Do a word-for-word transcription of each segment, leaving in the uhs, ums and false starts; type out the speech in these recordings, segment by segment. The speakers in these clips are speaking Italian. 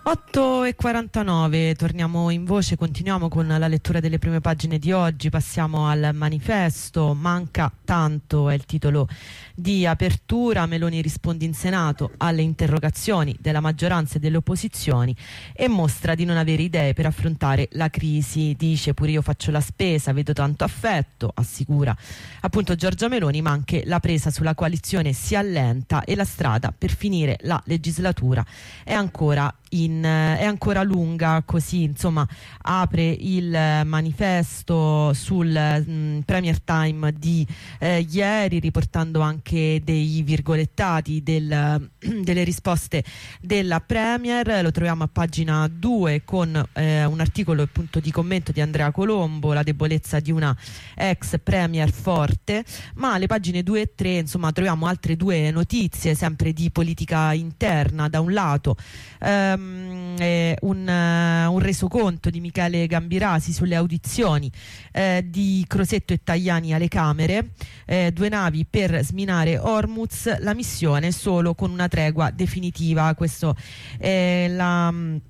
otto e quarantanove, torniamo in voce, continuiamo con la lettura delle prime pagine di oggi, passiamo al manifesto. Manca tanto è il titolo di apertura. Meloni risponde in Senato alle interrogazioni della maggioranza e delle opposizioni e mostra di non avere idee per affrontare la crisi. Dice: pure io faccio la spesa, vedo tanto affetto, assicura appunto Giorgia Meloni, ma anche la presa sulla coalizione si allenta e la strada per finire la legislatura è ancora In, è ancora lunga. Così insomma apre il manifesto sul mh, Premier Time di eh, ieri, riportando anche dei virgolettati del, delle risposte della Premier. Lo troviamo a pagina due con eh, un articolo appunto di commento di Andrea Colombo, la debolezza di una ex Premier forte, ma alle pagine due e tre insomma troviamo altre due notizie sempre di politica interna. Da un lato ehm, Eh, un, uh, un resoconto di Michele Gambirasi sulle audizioni eh, di Crosetto e Tajani alle Camere, eh, due navi per sminare Hormuz, la missione solo con una tregua definitiva. Questo è la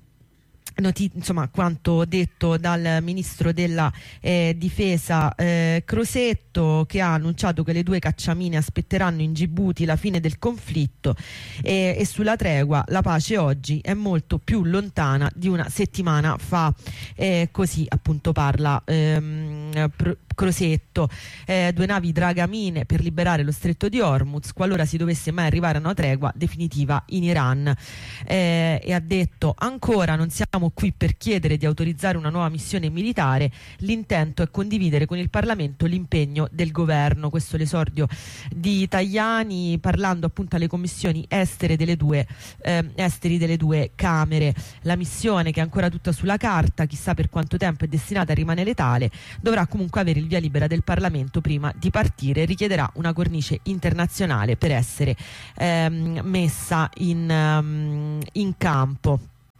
Noti- insomma quanto detto dal ministro della eh, difesa eh, Crosetto, che ha annunciato che le due cacciamine aspetteranno in Gibuti la fine del conflitto e, e sulla tregua la pace oggi è molto più lontana di una settimana fa. Eh, così appunto parla ehm, pro- Crosetto. Eh, due navi dragamine per liberare lo stretto di Hormuz qualora si dovesse mai arrivare a una tregua definitiva in Iran. Eh, e ha detto: ancora non siamo qui per chiedere di autorizzare una nuova missione militare, l'intento è condividere con il Parlamento l'impegno del governo. Questo è l'esordio di Tajani parlando appunto alle commissioni estere delle due eh, esteri delle due Camere. La missione, che è ancora tutta sulla carta, chissà per quanto tempo è destinata a rimanere tale, dovrà comunque avere il via libera del Parlamento prima di partire, richiederà una cornice internazionale per essere ehm, messa in, um, in campo.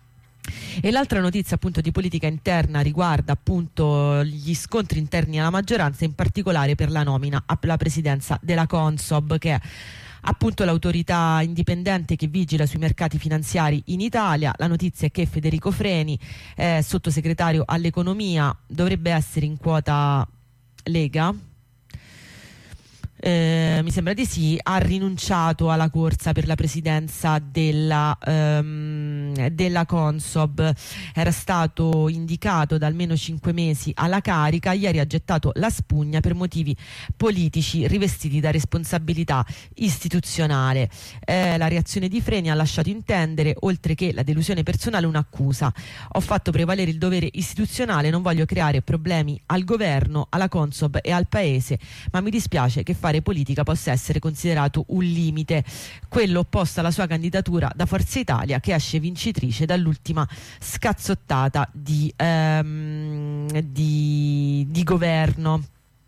E l'altra notizia appunto di politica interna riguarda appunto gli scontri interni alla maggioranza, in particolare per la nomina alla presidenza della Consob, che è appunto l'autorità indipendente che vigila sui mercati finanziari in Italia. La notizia è che Federico Freni, eh, sottosegretario all'economia, dovrebbe essere in quota Lega. Eh, mi sembra di sì, ha rinunciato alla corsa per la presidenza della, ehm, della Consob. Era stato indicato da almeno cinque mesi alla carica, ieri ha gettato la spugna per motivi politici rivestiti da responsabilità istituzionale. Eh, la reazione di Freni ha lasciato intendere, oltre che la delusione personale, un'accusa: ho fatto prevalere il dovere istituzionale, non voglio creare problemi al governo, alla Consob e al paese, ma mi dispiace che fare politica possa essere considerato un limite, quello opposto alla sua candidatura da Forza Italia, che esce vincitrice dall'ultima scazzottata di, ehm, di, di governo.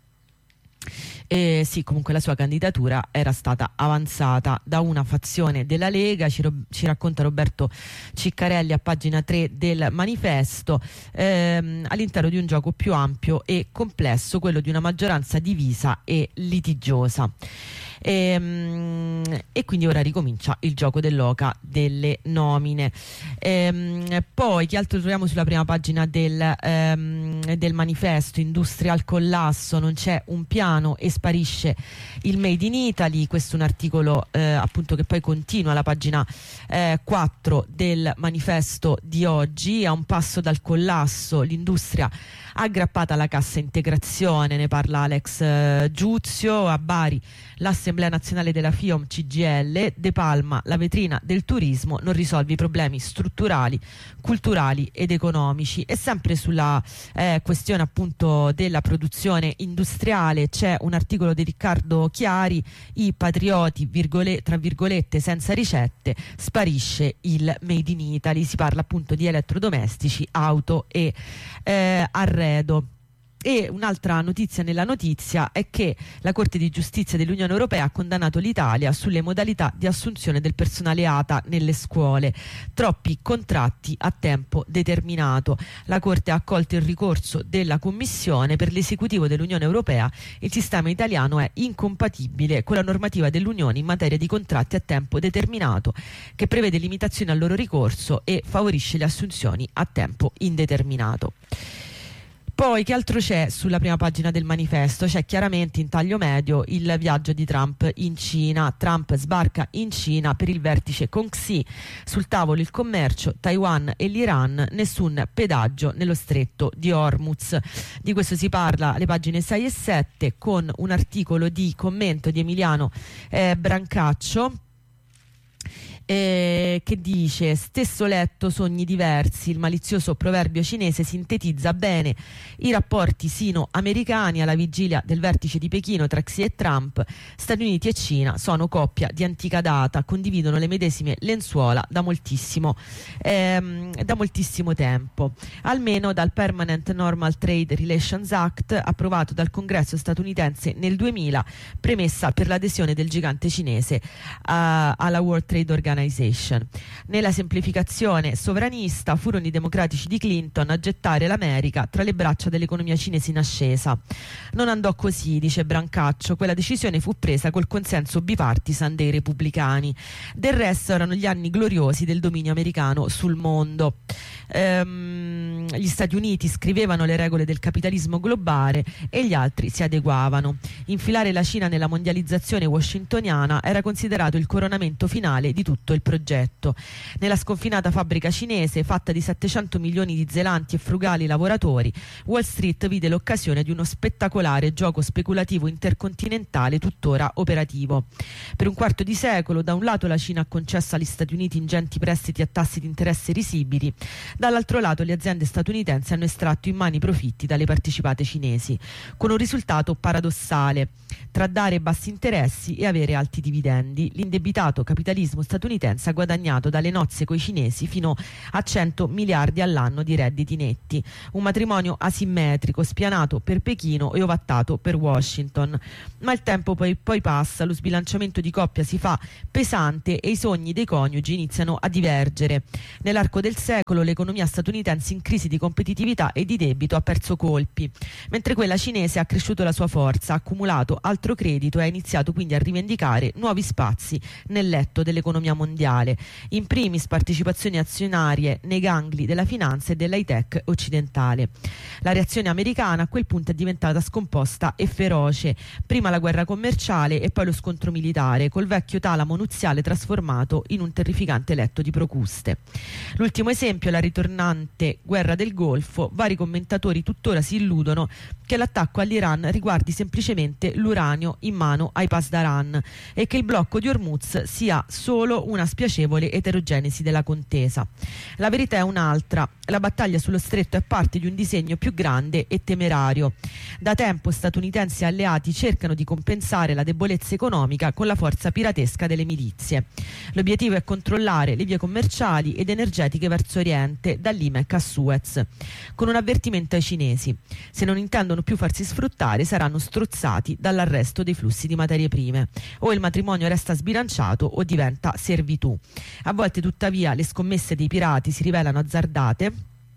Eh, sì, comunque la sua candidatura era stata avanzata da una fazione della Lega, ci, ro- ci racconta Roberto Ciccarelli a pagina tre del manifesto, ehm, all'interno di un gioco più ampio e complesso, quello di una maggioranza divisa e litigiosa. E, e quindi ora ricomincia il gioco dell'oca delle nomine. E, poi che altro troviamo sulla prima pagina del, ehm, del manifesto? Industria al collasso, non c'è un piano e sparisce il Made in Italy. Questo è un articolo eh, appunto che poi continua alla pagina eh, quattro del manifesto di oggi. A un passo dal collasso, l'industria aggrappata alla cassa integrazione, ne parla Alex eh, Giuzio. A Bari l'Assemblea Nazionale della FIOM C G I L, De Palma, la vetrina del turismo non risolve i problemi strutturali, culturali ed economici. E sempre sulla eh, questione appunto della produzione industriale c'è un articolo di Riccardo Chiari: i patrioti virgole, tra virgolette senza ricette, sparisce il Made in Italy. Si parla appunto di elettrodomestici, auto e eh, arredo. E un'altra notizia nella notizia è che la Corte di Giustizia dell'Unione Europea ha condannato l'Italia sulle modalità di assunzione del personale A T A nelle scuole. Troppi contratti a tempo determinato. La Corte ha accolto il ricorso della Commissione. Per l'esecutivo dell'Unione Europea il sistema italiano è incompatibile con la normativa dell'Unione in materia di contratti a tempo determinato, che prevede limitazioni al loro ricorso e favorisce le assunzioni a tempo indeterminato. Poi che altro c'è sulla prima pagina del Manifesto? C'è chiaramente in taglio medio il viaggio di Trump in Cina. Trump sbarca in Cina per il vertice con Xi, sul tavolo il commercio, Taiwan e l'Iran, nessun pedaggio nello stretto di Hormuz. Di questo si parla alle pagine sei e sette con un articolo di commento di Emiliano eh, Brancaccio, Eh, che dice: stesso letto, sogni diversi. Il malizioso proverbio cinese sintetizza bene i rapporti sino-americani alla vigilia del vertice di Pechino tra Xi e Trump. Stati Uniti e Cina sono coppia di antica data, condividono le medesime lenzuola da moltissimo, ehm, da moltissimo tempo, almeno dal Permanent Normal Trade Relations Act approvato dal Congresso statunitense nel duemila, premessa per l'adesione del gigante cinese uh, alla World Trade Organization. Nella semplificazione sovranista furono i democratici di Clinton a gettare l'America tra le braccia dell'economia cinese in ascesa. Non andò così, dice Brancaccio, quella decisione fu presa col consenso bipartisan dei repubblicani. Del resto erano gli anni gloriosi del dominio americano sul mondo. Ehm, gli Stati Uniti scrivevano le regole del capitalismo globale e gli altri si adeguavano. Infilare la Cina nella mondializzazione washingtoniana era considerato il coronamento finale di tutto il progetto. Nella sconfinata fabbrica cinese, fatta di settecento milioni di zelanti e frugali lavoratori, Wall Street vide l'occasione di uno spettacolare gioco speculativo intercontinentale tuttora operativo. Per un quarto di secolo, da un lato la Cina ha concesso agli Stati Uniti ingenti prestiti a tassi di interesse risibili, dall'altro lato le aziende statunitensi hanno estratto immani profitti dalle partecipate cinesi, con un risultato paradossale: tra dare bassi interessi e avere alti dividendi. L'indebitato capitalismo statunitense ha guadagnato dalle nozze coi cinesi fino a cento miliardi all'anno di redditi netti, un matrimonio asimmetrico spianato per Pechino e ovattato per Washington. Ma il tempo poi, poi passa, lo sbilanciamento di coppia si fa pesante e i sogni dei coniugi iniziano a divergere. Nell'arco del secolo l'economia statunitense in crisi di competitività e di debito ha perso colpi, mentre quella cinese ha cresciuto la sua forza, ha accumulato altro credito e ha iniziato quindi a rivendicare nuovi spazi nel letto dell'economia mondiale, in primis partecipazioni azionarie nei gangli della finanza e dell'high tech occidentale. La reazione americana a quel punto è diventata scomposta e feroce, prima la guerra commerciale e poi lo scontro militare, col vecchio talamo nuziale trasformato in un terrificante letto di Procuste. L'ultimo esempio è la ritornante guerra del Golfo. Vari commentatori tuttora si illudono che l'attacco all'Iran riguardi semplicemente l'uranio in mano ai Pasdaran e che il blocco di Hormuz sia solo una spiacevole eterogenesi della contesa. La verità è un'altra. La battaglia sullo stretto è parte di un disegno più grande e temerario. Da tempo statunitensi e alleati cercano di compensare la debolezza economica con la forza piratesca delle milizie. L'obiettivo è controllare le vie commerciali ed energetiche verso Oriente, dall'I M E C a Suez, con un avvertimento ai cinesi: se non intendono più farsi sfruttare saranno strozzati dall'arresto dei flussi di materie prime. O il matrimonio resta sbilanciato o diventa servitù. A volte tuttavia le scommesse dei pirati si rivelano azzardate.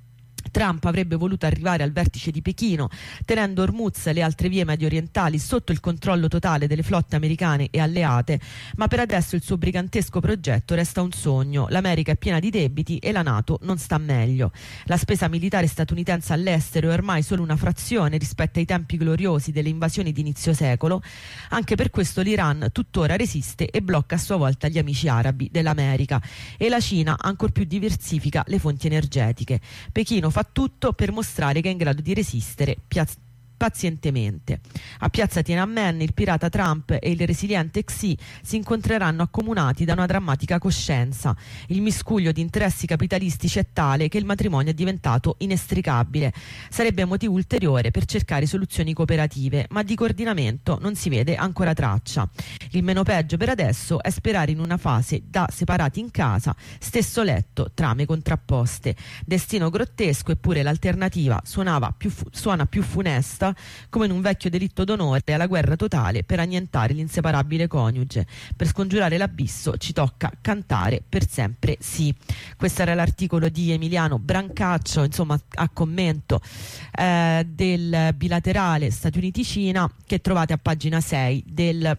Trump avrebbe voluto arrivare al vertice di Pechino tenendo Hormuz e le altre vie medio orientali sotto il controllo totale delle flotte americane e alleate, ma per adesso il suo brigantesco progetto resta un sogno. L'America è piena di debiti e la NATO non sta meglio. La spesa militare statunitense all'estero è ormai solo una frazione rispetto ai tempi gloriosi delle invasioni di inizio secolo. Anche per questo l'Iran tuttora resiste e blocca a sua volta gli amici arabi dell'America, e la Cina ancor più diversifica le fonti energetiche. Pechino fa tutto per mostrare che è in grado di resistere, piaz- pazientemente. A piazza Tiananmen il pirata Trump e il resiliente Xi si incontreranno accomunati da una drammatica coscienza. Il miscuglio di interessi capitalistici è tale che il matrimonio è diventato inestricabile. Sarebbe motivo ulteriore per cercare soluzioni cooperative, ma di coordinamento non si vede ancora traccia. Il meno peggio per adesso è sperare in una fase da separati in casa, stesso letto, trame contrapposte. Destino grottesco, eppure l'alternativa suonava più fu- suona più funesta, come in un vecchio delitto d'onore alla guerra totale per annientare l'inseparabile coniuge. Per scongiurare l'abisso ci tocca cantare per sempre sì. Questo era l'articolo di Emiliano Brancaccio, insomma a commento eh, del bilaterale Stati Uniti-Cina, che trovate a pagina sei del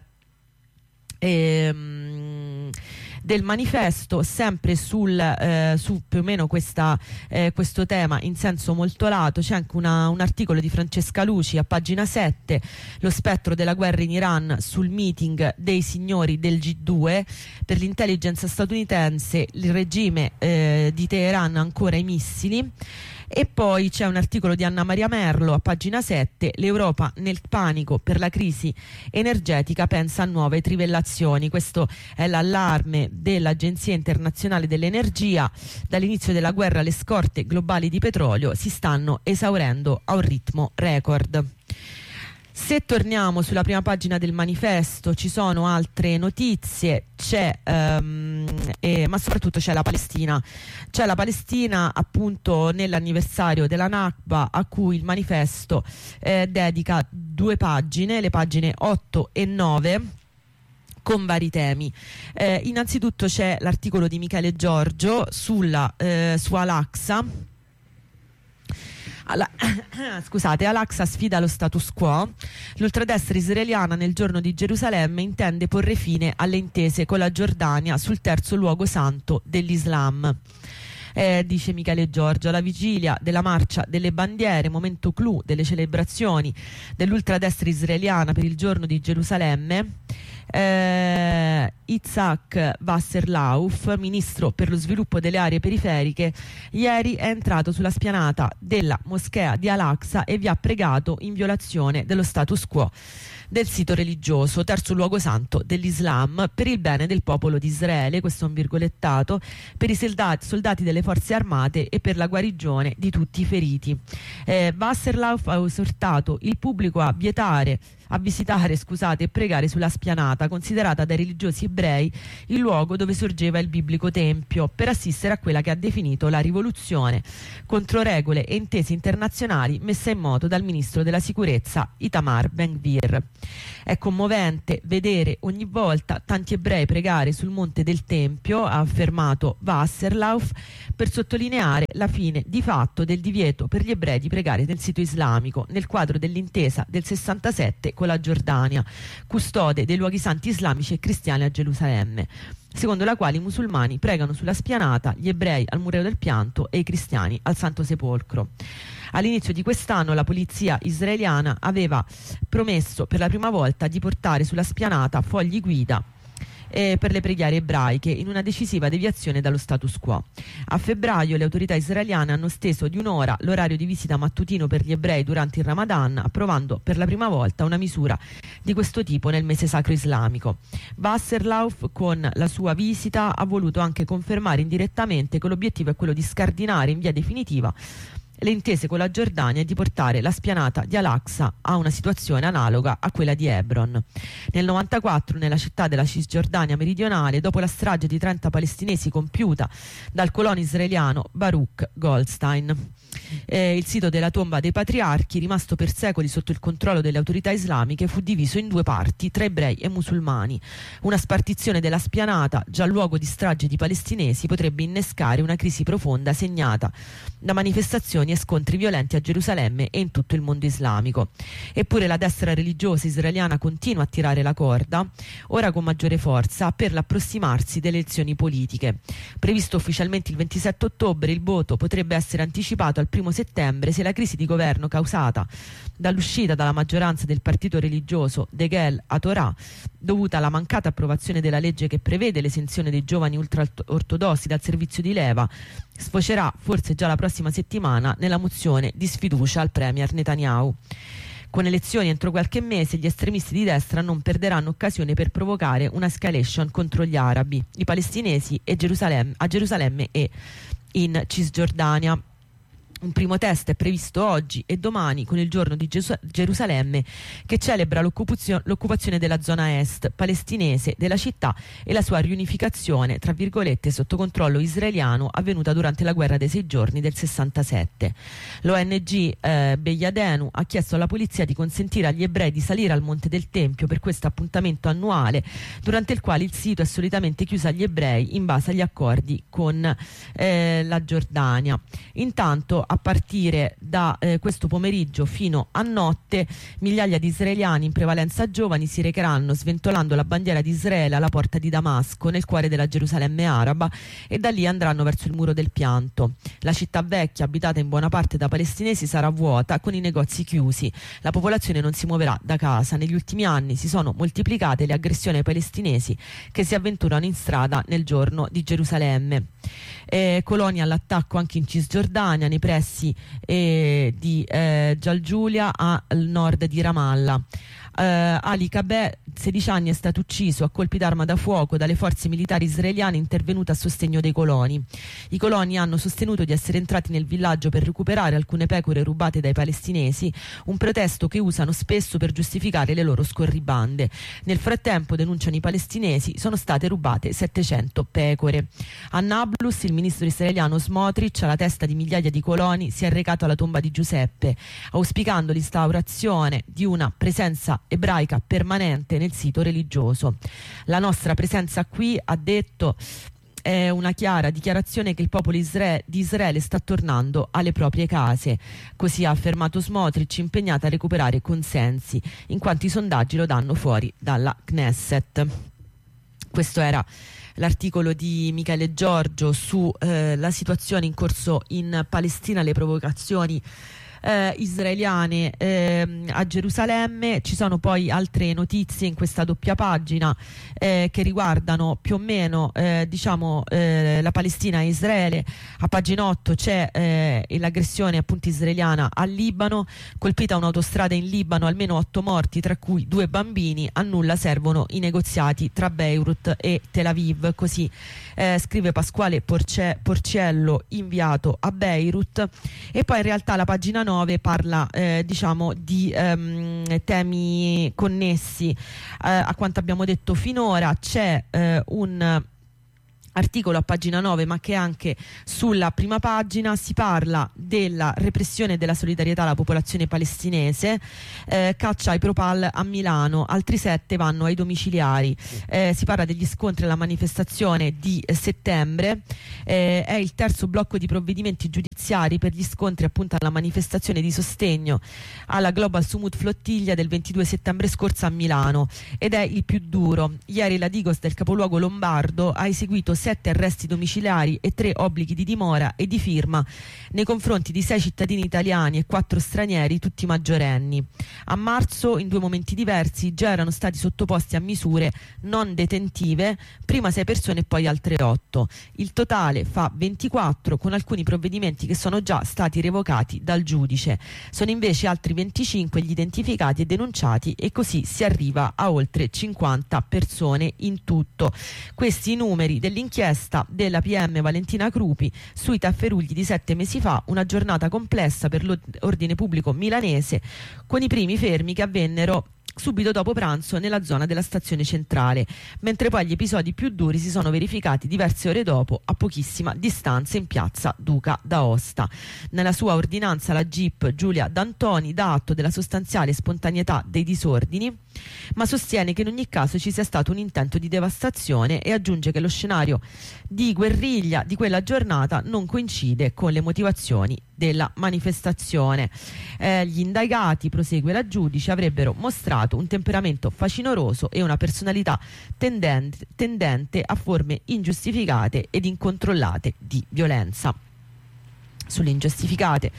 ehm, del manifesto, sempre sul, eh, su più o meno questa, eh, questo tema in senso molto lato. C'è anche una, un articolo di Francesca Luci a pagina sette, lo spettro della guerra in Iran sul meeting dei signori del G due. Per l'intelligence statunitense il regime eh, di Teheran ha ancora i missili. E poi c'è un articolo di Anna Maria Merlo a pagina sette, l'Europa nel panico per la crisi energetica pensa a nuove trivellazioni. Questo è l'allarme dell'Agenzia Internazionale dell'Energia. Dall'inizio della guerra le scorte globali di petrolio si stanno esaurendo a un ritmo record. Se torniamo sulla prima pagina del manifesto ci sono altre notizie, c'è um, eh, ma soprattutto c'è la Palestina. C'è la Palestina appunto nell'anniversario della Nakba, a cui il manifesto eh, dedica due pagine, le pagine otto e nove, con vari temi. Eh, innanzitutto c'è l'articolo di Michele Giorgio sulla, eh, su Al-Aqsa. Alla, scusate, Al-Aqsa sfida lo status quo. L'ultradestra israeliana nel giorno di Gerusalemme intende porre fine alle intese con la Giordania sul terzo luogo santo dell'Islam. Eh, dice Michele Giorgio, alla vigilia della marcia delle bandiere, momento clou delle celebrazioni dell'ultradestra israeliana per il giorno di Gerusalemme, eh, Itzhak Wasserlauf, ministro per lo sviluppo delle aree periferiche, ieri è entrato sulla spianata della moschea di Al-Aqsa e vi ha pregato in violazione dello status quo del sito religioso, terzo luogo santo dell'Islam, per il bene del popolo di Israele, questo è un virgolettato, per i soldati, soldati delle forze armate e per la guarigione di tutti i feriti. Eh, Wasserlauf ha esortato il pubblico a vietare a visitare scusate, e pregare sulla spianata, considerata dai religiosi ebrei il luogo dove sorgeva il biblico tempio, per assistere a quella che ha definito la rivoluzione contro regole e intese internazionali messa in moto dal ministro della sicurezza Itamar Ben-Gvir. È commovente vedere ogni volta tanti ebrei pregare sul monte del Tempio, ha affermato Wasserlauf, per sottolineare la fine di fatto del divieto per gli ebrei di pregare nel sito islamico nel quadro dell'intesa del sessantasette con la Giordania, custode dei luoghi santi islamici e cristiani a Gerusalemme, secondo la quale i musulmani pregano sulla spianata, gli ebrei al Museo del Pianto e i cristiani al Santo Sepolcro. All'inizio di quest'anno la polizia israeliana aveva promesso per la prima volta di portare sulla spianata fogli guida eh, per le preghiere ebraiche, in una decisiva deviazione dallo status quo. A febbraio le autorità israeliane hanno steso di un'ora l'orario di visita mattutino per gli ebrei durante il Ramadan, approvando per la prima volta una misura di questo tipo nel mese sacro islamico. Wasserlauf con la sua visita ha voluto anche confermare indirettamente che l'obiettivo è quello di scardinare in via definitiva le intese con la Giordania e di portare la spianata di Al-Aqsa a una situazione analoga a quella di Hebron. Nel novantaquattro, nella città della Cisgiordania meridionale, dopo la strage di trenta palestinesi compiuta dal colono israeliano Baruch Goldstein, eh, il sito della tomba dei patriarchi, rimasto per secoli sotto il controllo delle autorità islamiche, fu diviso in due parti tra ebrei e musulmani. Una spartizione della spianata, già luogo di strage di palestinesi, potrebbe innescare una crisi profonda segnata da manifestazioni e scontri violenti a Gerusalemme e in tutto il mondo islamico. Eppure la destra religiosa israeliana continua a tirare la corda, ora con maggiore forza, per l'approssimarsi delle elezioni politiche. Previsto ufficialmente il ventisette ottobre, il voto potrebbe essere anticipato al primo settembre se la crisi di governo causata dall'uscita dalla maggioranza del partito religioso Degel HaTorah, dovuta alla mancata approvazione della legge che prevede l'esenzione dei giovani ultraortodossi dal servizio di leva, sfocerà forse già la prossima settimana nella mozione di sfiducia al premier Netanyahu. Con elezioni entro qualche mese, gli estremisti di destra non perderanno occasione per provocare una escalation contro gli arabi, i palestinesi e Gerusalemme, a Gerusalemme e in Cisgiordania. Un primo test è previsto oggi e domani, con il giorno di Gesu- Gerusalemme, che celebra l'occupazio- l'occupazione della zona est palestinese della città e la sua riunificazione, tra virgolette, sotto controllo israeliano, avvenuta durante la guerra dei sei giorni del sessantasette. L'O N G eh, Beyadenu ha chiesto alla polizia di consentire agli ebrei di salire al Monte del Tempio per questo appuntamento annuale, durante il quale il sito è solitamente chiuso agli ebrei in base agli accordi con eh, la Giordania. Intanto, a partire da eh, questo pomeriggio fino a notte, migliaia di israeliani, in prevalenza giovani, si recheranno sventolando la bandiera di Israele alla porta di Damasco, nel cuore della Gerusalemme araba, e da lì andranno verso il Muro del Pianto. La città vecchia, abitata in buona parte da palestinesi, sarà vuota, con i negozi chiusi. La popolazione non si muoverà da casa. Negli ultimi anni si sono moltiplicate le aggressioni ai palestinesi che si avventurano in strada nel giorno di Gerusalemme. Eh, coloni all'attacco anche in Cisgiordania, nei pressi eh, di eh, Jalgiulia, al nord di Ramallah. Eh, Ali Kabeh, sedici anni, è stato ucciso a colpi d'arma da fuoco dalle forze militari israeliane intervenute a sostegno dei coloni. I coloni hanno sostenuto di essere entrati nel villaggio per recuperare alcune pecore rubate dai palestinesi, un pretesto che usano spesso per giustificare le loro scorribande. Nel frattempo, denunciano i palestinesi, sono state rubate settecento pecore. A Nablus, il ministro israeliano Smotrich, alla testa di migliaia di coloni, si è recato alla tomba di Giuseppe, auspicando l'instaurazione di una presenza ebraica permanente nel sito religioso. La nostra presenza qui, ha detto, è una chiara dichiarazione che il popolo isra- di Israele sta tornando alle proprie case. Così ha affermato Smotrich, impegnato a recuperare consensi, in quanto i sondaggi lo danno fuori dalla Knesset. Questo era l'articolo di Michele Giorgio su eh, la situazione in corso in Palestina, le provocazioni Eh, israeliane eh, a Gerusalemme. Ci sono poi altre notizie in questa doppia pagina eh, che riguardano più o meno eh, diciamo eh, la Palestina e Israele. A pagina otto c'è eh, l'aggressione appunto israeliana al Libano, colpita un'autostrada in Libano, almeno otto morti, tra cui due bambini. A nulla servono i negoziati tra Beirut e Tel Aviv, così eh, scrive Pasquale Porce- Porciello, inviato a Beirut. E poi in realtà la pagina nove parla eh, diciamo di ehm, temi connessi eh, a quanto abbiamo detto finora. C'è eh, un articolo a pagina nove, ma che anche sulla prima pagina si parla della repressione e della solidarietà alla popolazione palestinese. Eh, caccia ai Propal a Milano, altri sette vanno ai domiciliari. Eh, si parla degli scontri alla manifestazione di eh, settembre. Eh, è il terzo blocco di provvedimenti giudiziari per gli scontri appunto alla manifestazione di sostegno alla Global Sumut Flottiglia del ventidue settembre scorso a Milano, ed è il più duro. Ieri la Digos del capoluogo lombardo ha eseguito sette arresti domiciliari e tre obblighi di dimora e di firma nei confronti di sei cittadini italiani e quattro stranieri, tutti maggiorenni. A marzo, in due momenti diversi, già erano stati sottoposti a misure non detentive, prima sei persone e poi altre otto. Il totale fa ventiquattro, con alcuni provvedimenti che sono già stati revocati dal giudice. Sono invece altri venticinque gli identificati e denunciati, e così si arriva a oltre cinquanta persone in tutto. Questi numeri dell'inchiesta della P M Valentina Crupi sui tafferugli di sette mesi fa, una giornata complessa per l'ordine pubblico milanese, con i primi fermi che avvennero subito dopo pranzo nella zona della stazione centrale, mentre poi gli episodi più duri si sono verificati diverse ore dopo, a pochissima distanza, in piazza Duca d'Aosta. Nella sua ordinanza la G I P Giulia D'Antoni dà atto della sostanziale spontaneità dei disordini, ma sostiene che in ogni caso ci sia stato un intento di devastazione, e aggiunge che lo scenario di guerriglia di quella giornata non coincide con le motivazioni della manifestazione. Eh, gli indagati, prosegue la giudice, avrebbero mostrato un temperamento facinoroso e una personalità tendente, tendente a forme ingiustificate ed incontrollate di violenza. Sulle ingiustificate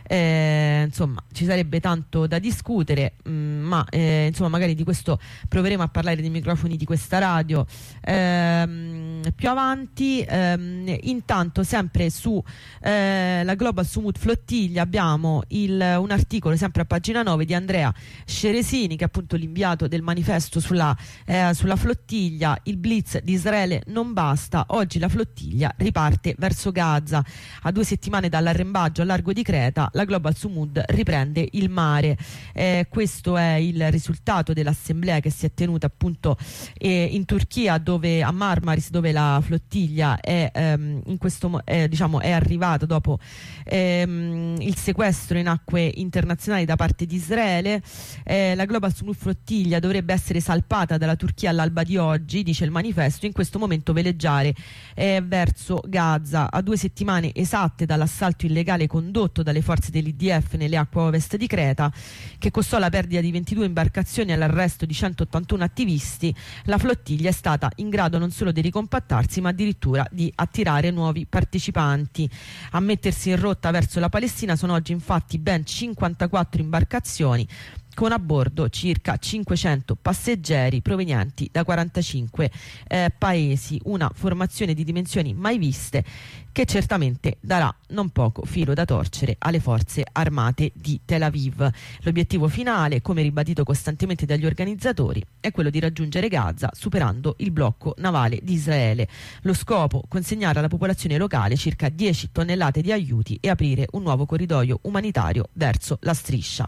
eh, insomma ci sarebbe tanto da discutere, mh, ma eh, insomma magari di questo proveremo a parlare dei microfoni di questa radio ehm, più avanti. Ehm, intanto sempre su eh, la Global Sumud Flottiglia abbiamo il, un articolo sempre a pagina nove di Andrea Ceresini, che è appunto l'inviato del manifesto sulla, eh, sulla flottiglia. Il blitz di Israele non basta, oggi la flottiglia riparte verso Gaza. A due settimane dall'arrembaggio al largo di Creta la Global Sumud riprende il mare. Eh, questo è il risultato dell'assemblea che si è tenuta appunto eh, in Turchia, dove a Marmaris, dove la flottiglia è, ehm, in questo, eh, diciamo, è arrivata dopo ehm, il sequestro in acque internazionali da parte di Israele. Eh, la Global Sumud Flottiglia dovrebbe essere salpata dalla Turchia all'alba di oggi, dice il manifesto, in questo momento veleggiare eh, verso Gaza. A due settimane esatte dall'assalto illegale condotto dalle forze dell'I D F nelle acque ovest di Creta, che costò la perdita di ventidue imbarcazioni e l'arresto di centottantuno attivisti, la flottiglia è stata in grado non solo di ricompattarsi ma addirittura di attirare nuovi partecipanti. A mettersi in rotta verso la Palestina sono oggi infatti ben cinquantaquattro imbarcazioni, con a bordo circa cinquecento passeggeri provenienti da quarantacinque eh, paesi, una formazione di dimensioni mai viste che certamente darà non poco filo da torcere alle forze armate di Tel Aviv. L'obiettivo finale, come ribadito costantemente dagli organizzatori, è quello di raggiungere Gaza superando il blocco navale di Israele. Lo scopo: consegnare alla popolazione locale circa dieci tonnellate di aiuti e aprire un nuovo corridoio umanitario verso la striscia.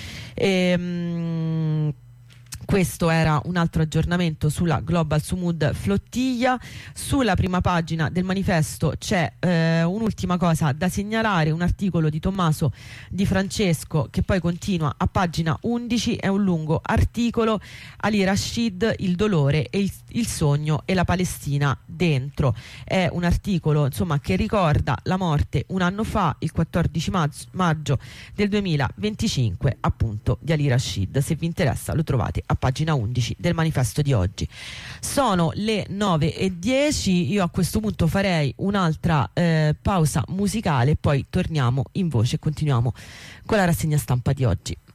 Ehm, questo era un altro aggiornamento sulla Global Sumud Flottiglia. Sulla prima pagina del manifesto c'è eh, un'ultima cosa da segnalare, un articolo di Tommaso Di Francesco che poi continua a pagina undici, è un lungo articolo, Ali Rashid, il dolore e il, il sogno e la Palestina dentro. È un articolo insomma che ricorda la morte un anno fa, il quattordici maggio del duemilaventicinque, appunto, di Ali Rashid. Se vi interessa lo trovate a pagina undici del manifesto di oggi. Sono le nove e dieci, io a questo punto farei un'altra eh, pausa musicale, poi torniamo in voce e continuiamo con la rassegna stampa di oggi.